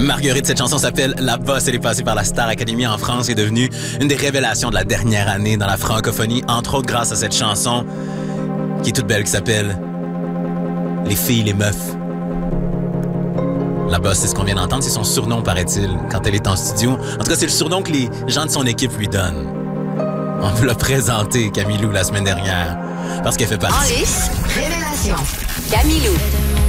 Marguerite, cette chanson s'appelle La Bosse. Elle est passée par la Star Academy en France et est devenue une des révélations de la dernière année dans la francophonie, entre autres grâce à cette chanson qui est toute belle, qui s'appelle Les filles, les meufs. La Bosse, c'est ce qu'on vient d'entendre, c'est son surnom, paraît-il, quand elle est en studio. En tout cas, c'est le surnom que les gens de son équipe lui donnent. On vous l'a présenté, Camilou, la semaine dernière, parce qu'elle fait partie. En lice, révélation. Camilou.